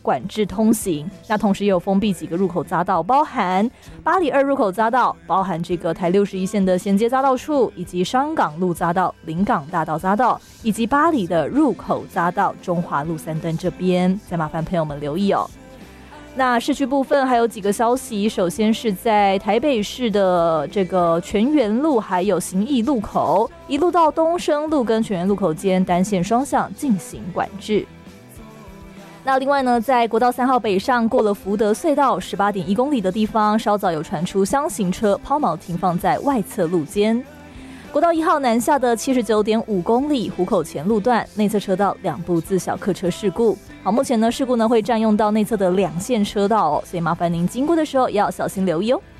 管制通行。那同时也有封闭几个入口匝道，包含八里2入口匝道，包含这个台61线的衔接匝道处，以及商港路匝道、临港大道匝道，以及八里的入口匝道中华路3段这边，再麻烦朋友们留意哦。那市区部分还有几个消息，首先是在台北市的这个全园路还有行义路口，一路到东升路跟全园路口间单线双向进行管制。那另外呢，在国道3号北上过了福德隧道 18.1 公里的地方，稍早有传出厢型车抛锚停放在外侧路肩。国道1号南下的 79.5 公里湖口前路段，内侧车道2部自小客车事故。好，目前呢事故呢会占用到内侧的2线车道哦，所以麻烦您经过的时候也要小心留意哦。